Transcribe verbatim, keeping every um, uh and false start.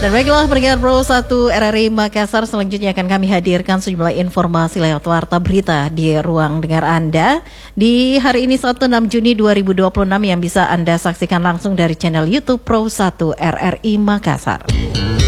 Dan baiklah pendengar Pro satu R R I Makassar, selanjutnya akan kami hadirkan sejumlah informasi lewat warta berita di ruang dengar Anda di hari ini Sabtu enam Juni dua ribu dua puluh enam yang bisa Anda saksikan langsung dari channel YouTube Pro satu R R I Makassar.